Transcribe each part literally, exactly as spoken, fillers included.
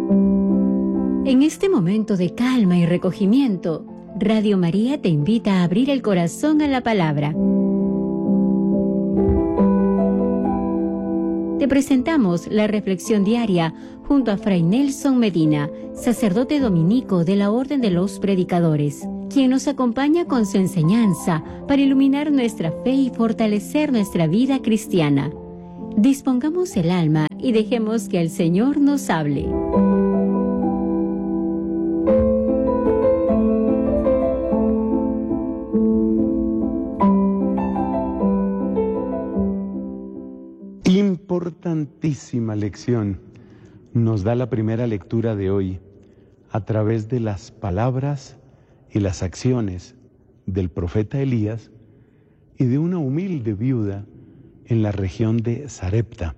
En este momento de calma y recogimiento, Radio María te invita a abrir el corazón a la palabra. Te presentamos la reflexión diaria junto a Fray Nelson Medina, sacerdote dominico de la Orden de los Predicadores, quien nos acompaña con su enseñanza para iluminar nuestra fe y fortalecer nuestra vida cristiana. Dispongamos el alma y dejemos que el Señor nos hable. Importantísima lección nos da la primera lectura de hoy a través de las palabras y las acciones del profeta Elías y de una humilde viuda en la región de Sarepta.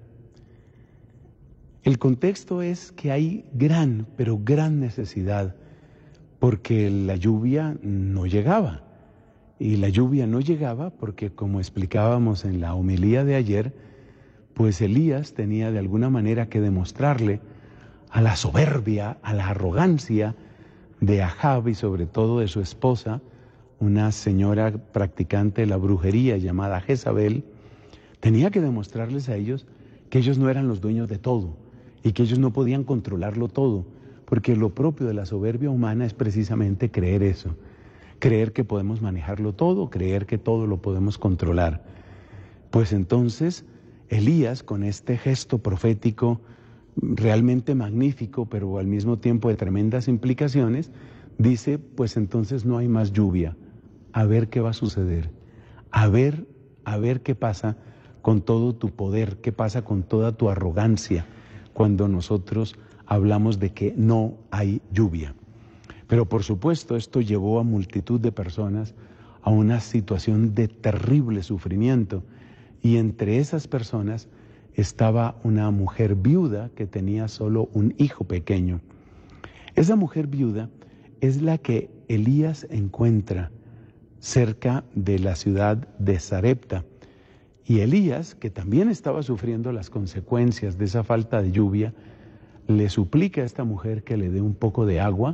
El contexto es que hay gran, pero gran necesidad porque la lluvia no llegaba. Y la lluvia no llegaba porque, como explicábamos en la homilía de ayer, pues Elías tenía de alguna manera que demostrarle a la soberbia, a la arrogancia de Ahab y sobre todo de su esposa, una señora practicante de la brujería llamada Jezabel, tenía que demostrarles a ellos que ellos no eran los dueños de todo y que ellos no podían controlarlo todo, porque lo propio de la soberbia humana es precisamente creer eso, creer que podemos manejarlo todo, creer que todo lo podemos controlar. Pues entonces Elías, con este gesto profético realmente magnífico, pero al mismo tiempo de tremendas implicaciones, dice, pues entonces no hay más lluvia, a ver qué va a suceder, a ver, a ver qué pasa con todo tu poder, qué pasa con toda tu arrogancia cuando nosotros hablamos de que no hay lluvia. Pero por supuesto esto llevó a multitud de personas a una situación de terrible sufrimiento. Y entre esas personas estaba una mujer viuda que tenía solo un hijo pequeño. Esa mujer viuda es la que Elías encuentra cerca de la ciudad de Sarepta. Y Elías, que también estaba sufriendo las consecuencias de esa falta de lluvia, le suplica a esta mujer que le dé un poco de agua.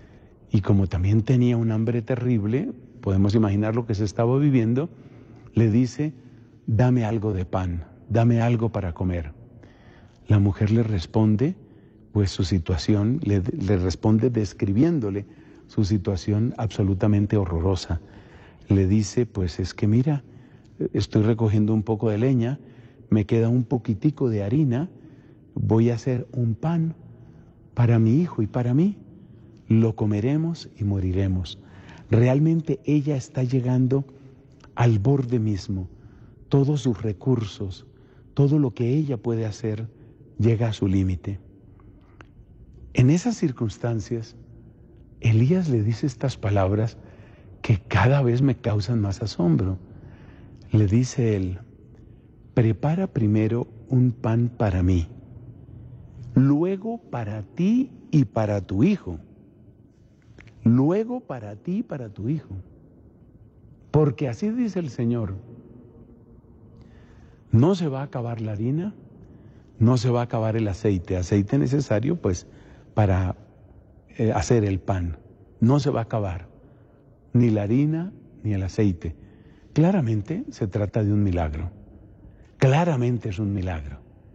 Y como también tenía un hambre terrible, podemos imaginar lo que se estaba viviendo, le dice: dame algo de pan, dame algo para comer. La mujer le responde, pues su situación, le, le responde describiéndole su situación absolutamente horrorosa. Le dice, pues es que mira, estoy recogiendo un poco de leña, me queda un poquitico de harina, voy a hacer un pan para mi hijo y para mí, lo comeremos y moriremos. Realmente ella está llegando al borde mismo. Todos sus recursos, todo lo que ella puede hacer, llega a su límite. En esas circunstancias, Elías le dice estas palabras que cada vez me causan más asombro. Le dice él: prepara primero un pan para mí, luego para ti y para tu hijo, luego para ti y para tu hijo. Porque así dice el Señor: no se va a acabar la harina, no se va a acabar el aceite, aceite necesario pues para eh, hacer el pan. No se va a acabar ni la harina ni el aceite. Claramente se trata de un milagro, claramente es un milagro.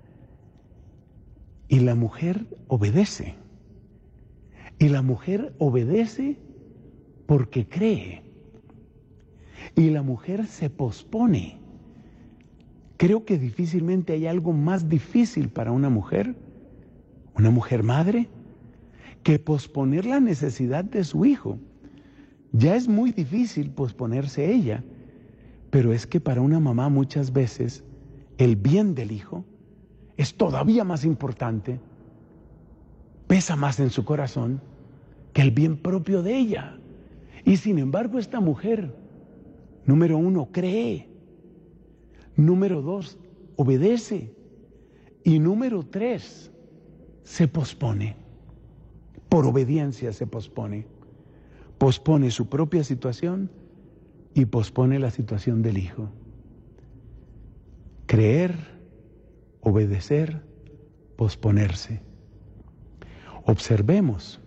Y la mujer obedece, y la mujer obedece porque cree, y la mujer se pospone. Creo que difícilmente hay algo más difícil para una mujer, una mujer madre, que posponer la necesidad de su hijo. Ya es muy difícil posponerse ella, pero es que para una mamá muchas veces el bien del hijo es todavía más importante, pesa más en su corazón que el bien propio de ella. Y sin embargo esta mujer, número uno, cree. Número dos, obedece. Y número tres, se pospone. Por obediencia se pospone. Pospone su propia situación y pospone la situación del hijo. Creer, obedecer, posponerse. Observemos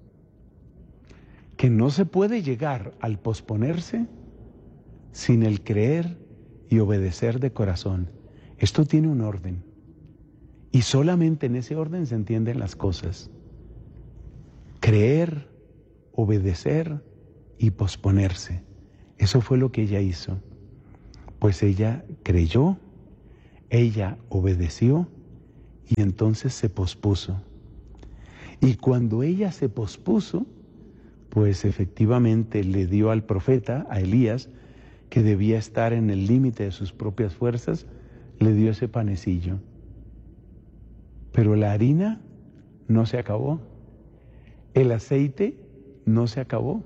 que no se puede llegar al posponerse sin el creer y obedecer de corazón. Esto tiene un orden y solamente en ese orden se entienden las cosas. Creer, obedecer y posponerse. Eso fue lo que ella hizo. Pues ella creyó, ella obedeció y entonces se pospuso. Y cuando ella se pospuso, pues efectivamente le dio al profeta, a Elías, que debía estar en el límite de sus propias fuerzas, le dio ese panecillo. Pero la harina no se acabó, el aceite no se acabó.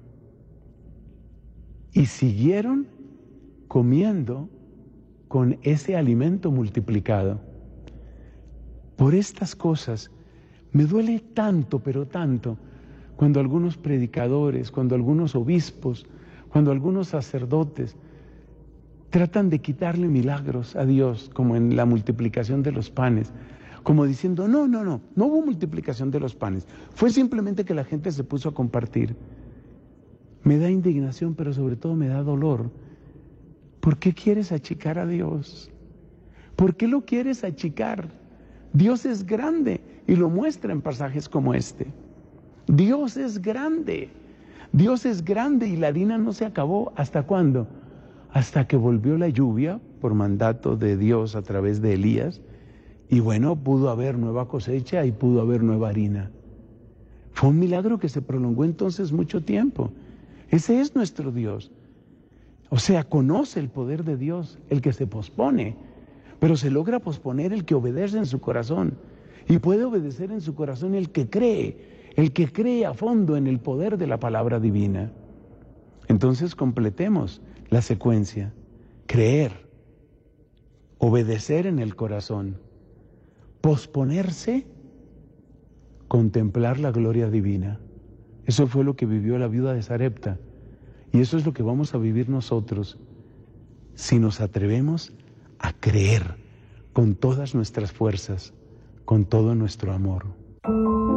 Y siguieron comiendo con ese alimento multiplicado. Por estas cosas me duele tanto, pero tanto, cuando algunos predicadores, cuando algunos obispos, cuando algunos sacerdotes tratan de quitarle milagros a Dios, como en la multiplicación de los panes, como diciendo, no, no, no, no hubo multiplicación de los panes, fue simplemente que la gente se puso a compartir. Me da indignación, pero sobre todo me da dolor. ¿Por qué quieres achicar a Dios? ¿Por qué lo quieres achicar? Dios es grande y lo muestra en pasajes como este. Dios es grande, Dios es grande y la harina no se acabó. ¿Hasta cuándo? Hasta que volvió la lluvia por mandato de Dios a través de Elías y bueno, pudo haber nueva cosecha y pudo haber nueva harina. Fue un milagro que se prolongó entonces mucho tiempo. Ese es nuestro Dios. O sea, conoce el poder de Dios, el que se pospone, pero se logra posponer el que obedece en su corazón. Y puede obedecer en su corazón el que cree, el que cree a fondo en el poder de la palabra divina. Entonces completemos la secuencia. Creer, obedecer en el corazón, posponerse, contemplar la gloria divina. Eso fue lo que vivió la viuda de Sarepta. Y eso es lo que vamos a vivir nosotros si nos atrevemos a creer con todas nuestras fuerzas, con todo nuestro amor.